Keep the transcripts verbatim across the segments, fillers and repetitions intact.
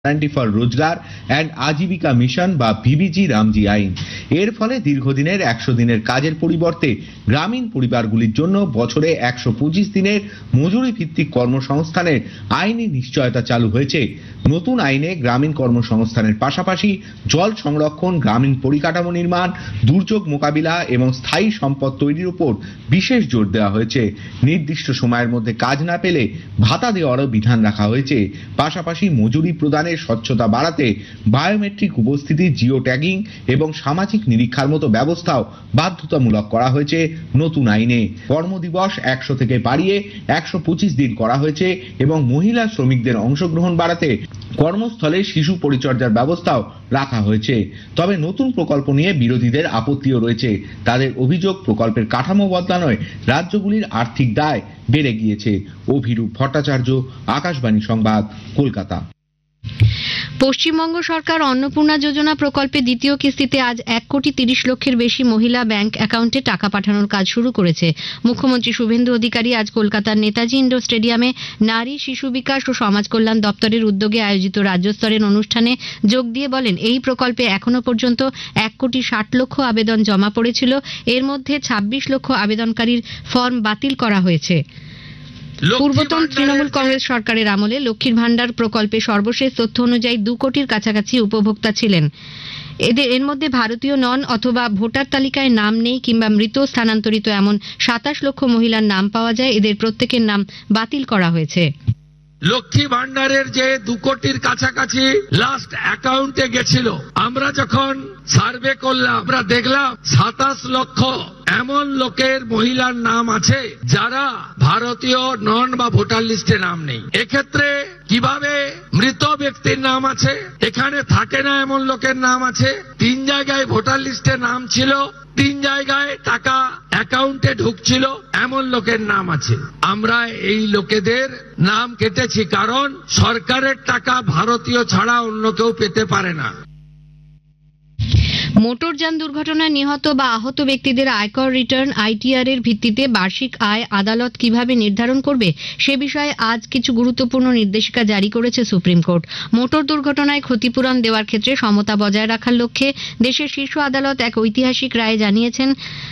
Guarantee for রোজগার and Ajeevika mission বা VBG Ramji আইন। এর ফলে দীর্ঘদিনের একশো দিনের কাজের পরিবর্তে গ্রামীণ পরিবারগুলির জন্য বছরে একশো পঁচিশ দিনের মজুরি ভিত্তিক কর্মসংস্থানের আইনি নিশ্চয়তা চালু হয়েছে। নতুন আইনে গ্রামীণ কর্মসংস্থানের পাশাপাশি জল সংরক্ষণ, গ্রামীণ পরিকাঠামো নির্মাণ, দুর্যোগ মোকাবিলা এবং স্থায়ী সম্পদ তৈরির উপর বিশেষ জোর দেওয়া হয়েছে। নির্দিষ্ট সময়ের মধ্যে কাজ না পেলে ভাতা দেওয়ারও বিধান রাখা হয়েছে। পাশাপাশি মজুরি প্রদানের স্বচ্ছতা বাড়াতে বায়োমেট্রিক উপস্থিতি, জিও ট্যাগিং এবং সামাজিক নিরীক্ষার মতো ব্যবস্থাও বাধ্যতামূলক করা হয়েছে নতুন আইনে। কর্মদিবস একশো থেকে বাড়িয়ে একশো পঁচিশ দিন করা হয়েছে এবং মহিলা শ্রমিকদের অংশগ্রহণ বাড়াতে কর্মস্থলে শিশু পরিচর্যার ব্যবস্থাও রাখা হয়েছে। তবে নতুন প্রকল্প নিয়ে বিরোধীদের আপত্তিও রয়েছে। তাদের অভিযোগ, প্রকল্পের কাঠামো বদলানোয় রাজ্যগুলির আর্থিক দায় বেড়ে গিয়েছে। অভিরূপ ভট্টাচার্য, আকাশবাণী সংবাদ, কলকাতা। পশ্চিমবঙ্গ সরকার অন্নপূর্ণা যোজনা প্রকল্পে দ্বিতীয় কিস্তিতে আজ এক কোটি তিরিশ লক্ষের বেশি মহিলা ব্যাংক অ্যাকাউন্টে টাকা পাঠানোর কাজ শুরু করেছে। মুখ্যমন্ত্রী শুভেন্দু অধিকারী আজ কলকাতার নেতাজি ইন্ডোর স্টেডিয়ামে নারী, শিশু বিকাশ ও সমাজ কল্যাণ দপ্তরের উদ্যোগে আয়োজিত রাজ্যস্তরের অনুষ্ঠানে যোগ দিয়ে বলেন, এই প্রকল্পে এখনো পর্যন্ত এক কোটি ষাট লক্ষ আবেদন জমা পড়েছিল। এর মধ্যে ছাব্বিশ লক্ষ আবেদনকারীর ফর্ম বাতিল করা হয়েছে। পূর্বতন তৃণমূল কংগ্রেস সরকারের আমলে লক্ষ্মীর ভান্ডার প্রকল্পে সর্বশেষ তথ্য অনুযায়ী দু কোটির কাছাকাছি উপভোক্তা ছিলেন। এদের এর মধ্যে ভারতীয় নন অথবা ভোটার তালিকায় নাম নেই কিংবা মৃত, স্থানান্তরিত এমন সাতাশ লক্ষ মহিলার নাম পাওয়া যায়। এদের প্রত্যেকের নাম বাতিল করা হয়েছে। লক্ষ্মী ভান্ডারের যে দু কোটির কাছাকাছি লাস্ট অ্যাকাউন্টে গেছিল, আমরা যখন সার্ভে করলাম আমরা দেখলাম সাতাশ লক্ষ এমন লোকের মহিলার নাম আছে যারা ভারতীয় নন বা ভোটার লিস্টে নাম নেই। এক্ষেত্রে কিভাবে মৃত ব্যক্তির নাম আছে, এখানে থাকে না এমন লোকের নাম আছে, তিন জায়গায় ভোটার লিস্টে নাম ছিল, তিন জায়গায় টাকা অ্যাকাউন্টে ঢুকছিল এমন লোকের নাম আছে। আমরা এই লোকেদের নাম কেটেছি, কারণ সরকারের টাকা ভারতীয় ছাড়া অন্য কেউ পেতে পারে না। মোটরযান দুর্ঘটনায় নিহত বা আহত ব্যক্তিদের আয়কর রিটার্ন আইটিআর এর ভিত্তিতে বার্ষিক আয় আদালত কিভাবে নির্ধারণ করবে সে বিষয়ে আজ কিছু গুরুত্বপূর্ণ নির্দেশিকা জারি করেছে সুপ্রিম কোর্ট। মোটর দুর্ঘটনায় ক্ষতিপূরণ দেওয়ার ক্ষেত্রে সমতা বজায় রাখার লক্ষ্যে দেশের শীর্ষ আদালত এক ঐতিহাসিক রায়ে জানিয়েছেন,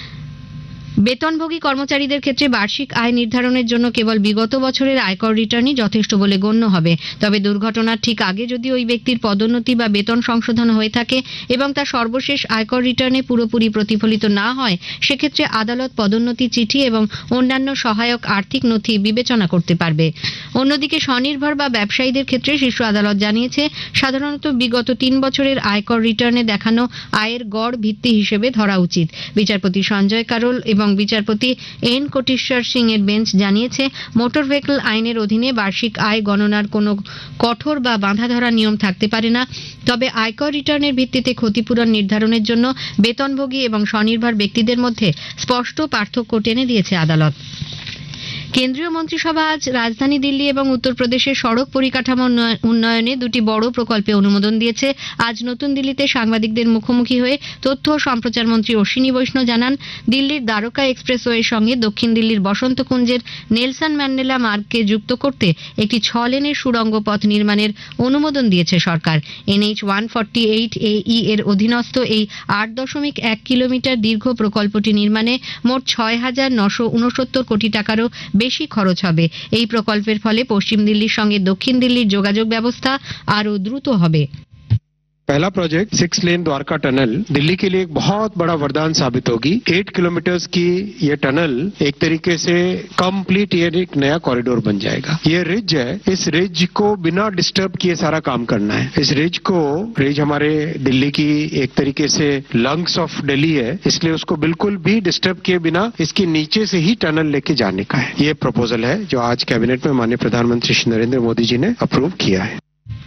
বেতনভোগী কর্মচারীদের ক্ষেত্রে বার্ষিক আয় নির্ধারণের জন্য কেবল বিগত বছরের আয়কর রিটার্নই যথেষ্ট বলে গণ্য হবে। তবে দুর্ঘটনার ঠিক আগে যদি ওই ব্যক্তির পদোন্নতি বা বেতন সংশোধন হয়ে থাকে এবং তার সর্বশেষ আয়কর রিটার্নে পুরোপুরি প্রতিফলিত না হয়, সেক্ষেত্রে আদালত পদোন্নতি চিঠি এবং অন্যান্য সহায়ক আর্থিক নথি বিবেচনা করতে পারবে। অন্যদিকে স্বনির্ভর বা ব্যবসায়ীদের ক্ষেত্রে শীর্ষ আদালত জানিয়েছে, সাধারণত বিগত তিন বছরের আয়কর রিটার্নে দেখানো আয়ের গড় ভিত্তি হিসেবে ধরা উচিত। বিচারপতি সঞ্জয় কারোল এবং বিচারপতি এন কোটেশ্বর সিং এর বেঞ্চ জানিয়েছে, মোটর ভেহিকল আইনের অধীনে বার্ষিক আয় গণনার কোনো কঠোর বা বাঁধা ধরা নিয়ম থাকতে পারে না। তবে আয়কর রিটার্নের ভিত্তিতে ক্ষতিপূরণ নির্ধারণের জন্য বেতনভোগী এবং স্বনির্ভর ব্যক্তিদের মধ্যে স্পষ্ট পার্থক্য টেনে দিয়েছে আদালত। কেন্দ্রীয় মন্ত্রিসভা আজ রাজধানী দিল্লি এবং উত্তরপ্রদেশের সড়ক পরিকাঠামো উন্নয়নে দুটি বড় প্রকল্পে অনুমোদন দিয়েছে। আজ নতুন দিল্লিতে সাংবাদিকদের মুখোমুখি হয়ে তথ্য ও সম্প্রচার মন্ত্রী অশ্বিনী বৈষ্ণব জানান, দিল্লির দ্বারকা এক্সপ্রেসওয়ের সঙ্গে দক্ষিণ দিল্লির বসন্তকুঞ্জের নেলসন ম্যান্ডেলা মার্গকে যুক্ত করতে একটি ছ লেনের সুড়ঙ্গ পথ নির্মাণের অনুমোদন দিয়েছে সরকার। এনএইচ ওয়ান ফর্টি এইট এ ই এর অধীনস্থ এই আট দশমিক এক কিলোমিটার দীর্ঘ প্রকল্পটি নির্মাণে মোট ছয় হাজার নশো উনসত্তর কোটি টাকারও বেশি খরচ হবে। এই প্রকল্পের ফলে পশ্চিম দিল্লির সঙ্গে দক্ষিণ দিল্লির যোগাযোগ ব্যবস্থা আরও দ্রুত হবে। पहला project six lane Dwarka tunnel Delhi के लिए एक बहुत बड़ा वरदान साबित होगी। एट किलोमीटर्स की ये टनल एक तरीके से कंप्लीट ये एक नया कॉरिडोर बन जाएगा। ये रिज है, इस रिज को बिना डिस्टर्ब किए सारा काम करना है। इस रिज को रिज हमारे दिल्ली की एक तरीके से लंग्स ऑफ दिल्ली है, इसलिए उसको बिल्कुल भी डिस्टर्ब किए बिना इसके नीचे से ही टनल लेके जाने का है। ये प्रपोजल है जो आज कैबिनेट में माननीय प्रधानमंत्री श्री नरेंद्र मोदी जी ने अप्रूव किया है।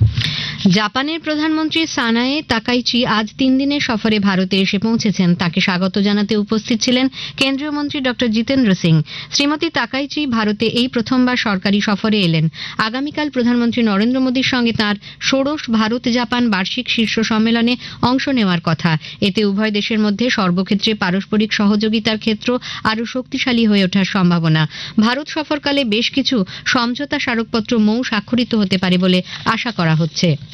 জাপানের প্রধানমন্ত্রী সানায়ে তাকাইচি আজ তিন দিনের সফরে ভারতে এসে পৌঁছেছেন। তাকে স্বাগত জানাতে উপস্থিত ছিলেন কেন্দ্রীয় মন্ত্রী ডক্টর জিতেন্দ্র সিং। শ্রীমতী তাকাইচি ভারতে এই প্রথমবার সরকারি সফরে এলেন। আগামীকাল প্রধানমন্ত্রী নরেন্দ্র মোদীর সঙ্গে তাঁর ষোড়শ ভারত জাপান বার্ষিক শীর্ষ সম্মেলনে অংশ নেওয়ার কথা। এতে উভয় দেশের মধ্যে সর্বক্ষেত্রে পারস্পরিক সহযোগিতার ক্ষেত্র আরও শক্তিশালী হয়ে ওঠার সম্ভাবনা। ভারত সফরকালে বেশ কিছু সমঝোতা স্মারকপত্র মৌ স্বাক্ষরিত হতে পারে বলে আশা করা হচ্ছে।